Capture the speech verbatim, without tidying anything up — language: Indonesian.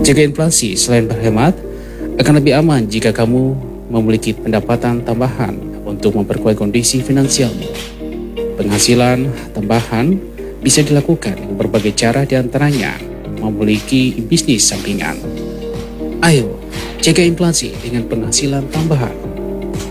Jaga inflasi selain berhemat, akan lebih aman jika kamu memiliki pendapatan tambahan untuk memperkuat kondisi finansialmu. Penghasilan tambahan bisa dilakukan dengan berbagai cara, diantaranya memiliki bisnis sampingan. Ayo, jaga inflasi dengan penghasilan tambahan.